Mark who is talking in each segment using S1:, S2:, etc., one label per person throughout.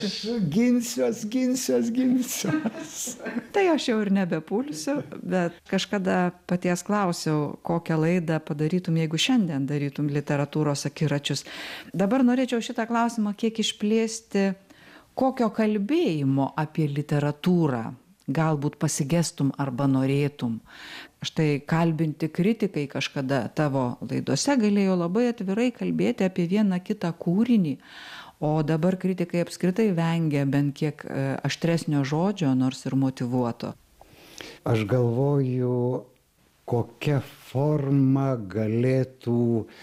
S1: Aš ginsiuos.
S2: Tai aš jau ir nebepulsiu, bet kažkada paties klausiau, kokią laidą padarytum, jeigu šiandien darytum literatūros akiračius. Dabar norėčiau šitą klausimą kiek išplėsti, kokio kalbėjimo apie literatūrą galbūt pasigestum arba norėtum. Štai kalbinti kritikai kažkada tavo laidose galėjo labai atvirai kalbėti apie vieną kitą kūrinį, o dabar kritikai apskritai vengia bent kiek aštresnio žodžio, nors ir motyvuoto.
S1: Aš galvoju, kokia forma galėtų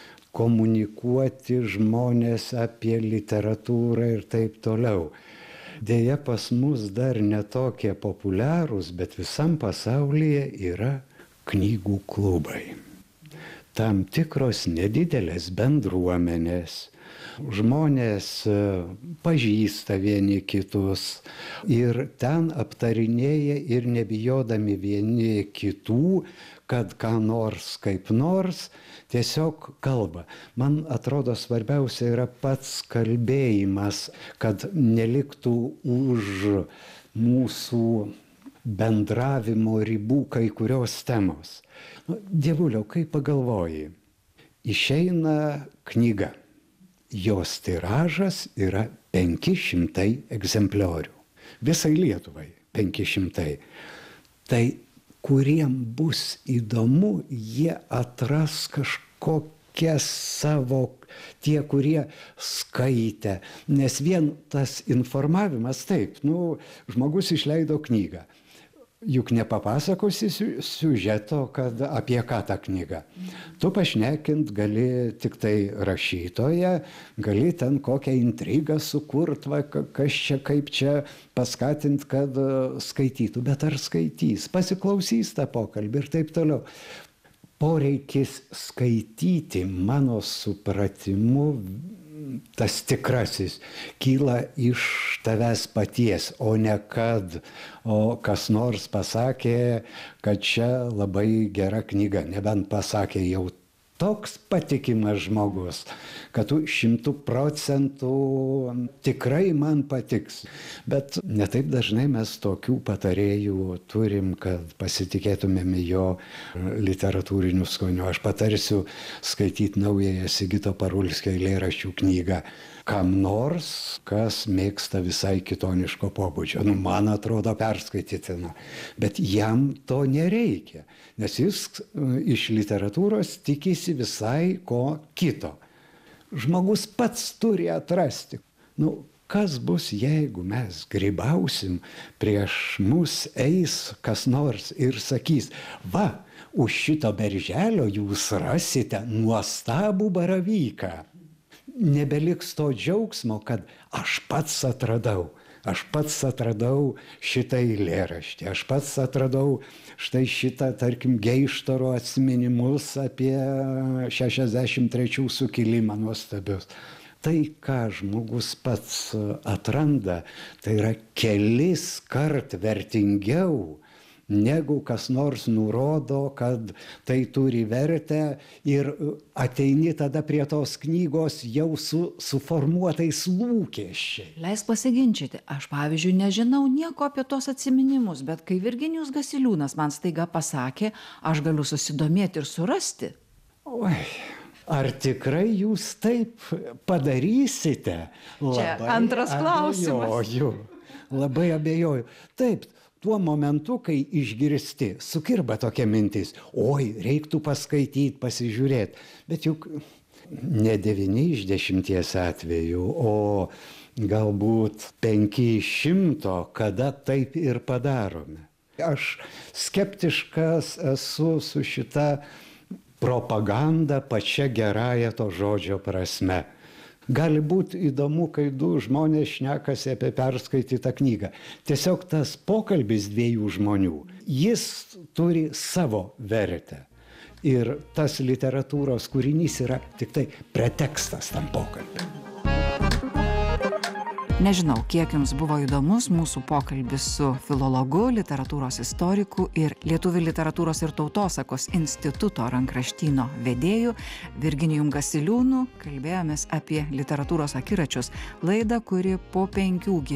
S1: komunikuoti žmonės apie literatūrą ir taip toliau. Deja, pas mus dar netokie populiarūs, bet visam pasaulyje yra knygų klubai. Tam tikros nedidelės bendruomenės. Žmonės pažįsta vieni kitus ir ten aptarinėja ir nebijodami vieni kitų, kad ką nors kaip nors tiesiog kalba. Man atrodo svarbiausia yra pats kalbėjimas, kad neliktų už mūsų bendravimo ribų kai kurios temos. Dievuliau, kaip pagalvoji, išeina knyga. Jos tiražas yra 500 egzempliorių. Visai Lietuvai 500. Tai kuriem bus įdomu, jie atras kažkokią savo, tie, kurie skaitė. Nes vien tas informavimas, taip, žmogus išleido knygą. Juk nepapasakosi siužeto, kad apie ką ta knyga. Tu pašnekint gali tik tai rašytoją, gali ten kokią intrigą sukurt, kas čia, kaip čia paskatint, kad skaitytų. Bet ar skaitys, pasiklausys tą pokalbį ir taip toliau. Poreikis skaityti, mano supratimu, tas tikrasis kyla iš tavęs paties, o ne kad kas nors pasakė, kad čia labai gera knyga, nebent pasakė jau toks patikimas žmogus, kad tu 100% tikrai man patiks. Bet netaip dažnai mes tokių patarėjų turim, kad pasitikėtumėm jo literatūriniu skoniu. Aš patarsiu skaityti naująją Sigito Parulskio eilėraščių knygą kam nors, kas mėgsta visai kitoniško pobūdžio. Man atrodo perskaitytina, bet jam to nereikia, nes jis iš literatūros tikisi visai ko kito. Žmogus pats turi atrasti. Kas bus, jeigu mes grybausim, prieš mus eis kas nors ir sakys, va, už šito berželio jūs rasite nuostabų baravyką. Nebeliks to džiaugsmo, kad aš pats atradau šitą eilėraštį, aš pats atradau štai šitą, tarkim, Geištaro atsiminimus apie 63 sukilimą nuostabius. Tai, ką žmogus pats atranda, tai yra kelis kart vertingiau, negu kas nors nurodo, kad tai turi vertę ir ateini tada prie tos knygos jau su suformuotais lūkesčiais.
S2: Leisk pasiginčyti. Aš, pavyzdžiui, nežinau nieko apie tos atsiminimus, bet kai Virginijus Gasiliūnas man staiga pasakė, aš galiu susidomėti ir surasti.
S1: Oi, ar tikrai jūs taip padarysite?
S2: Čia antras klausimas.
S1: Labai abejoju. Taip, tuo momentu, kai išgirsti, sukirba tokia mintis, oi, reiktų paskaityti, pasižiūrėti. Bet juk ne 9 iš 10 atvejų, o galbūt 500, kada taip ir padarome. Aš skeptiškas esu su šita propaganda pačia gerąja to žodžio prasme. Gali būti įdomu, kai du žmonės šnekasi apie perskaitytą knygą. Tiesiog tas pokalbis dviejų žmonių, jis turi savo vertę. Ir tas literatūros kūrinys yra tik tai pretekstas tam pokalbiui.
S2: Nežinau, kiek jums buvo įdomus mūsų pokalbis su filologu, literatūros istoriku ir Lietuvių literatūros ir tautosakos instituto rankraštyno vedėju Virginijum Gasiliūnu. Kalbėjomės apie literatūros akiračius, laidą, kuri po 5